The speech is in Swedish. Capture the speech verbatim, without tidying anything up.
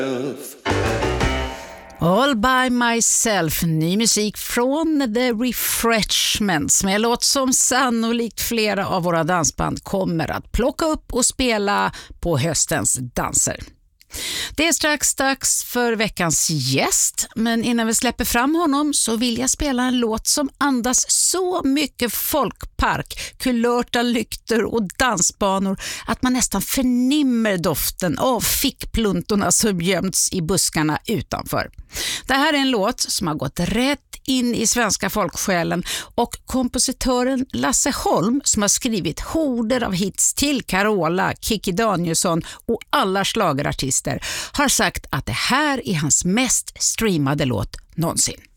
All by myself, ny musik från The Refreshments med en låt som sannolikt flera av våra dansband kommer att plocka upp och spela på höstens danser. Det är strax dags för veckans gäst, men innan vi släpper fram honom så vill jag spela en låt som andas så mycket folkpark, kulörta lyktor och dansbanor att man nästan förnimmer doften av fickpluntorna som gömts i buskarna utanför. Det här är en låt som har gått rätt in i svenska folksjälen och kompositören Lasse Holm som har skrivit horder av hits till Carola, Kikki Danielsson och alla schlagerartister har sagt att det här är hans mest streamade låt någonsin.